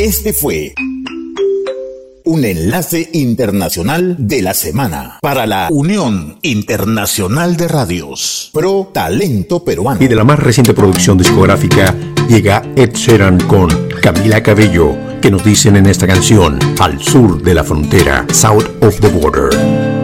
Este fue un enlace internacional de la semana para la Unión Internacional de Radios Pro Talento Peruano. Y de la más reciente producción discográfica llega Ed Sheeran con Camila Cabello, que nos dicen en esta canción, Al sur de la frontera, South of the Border.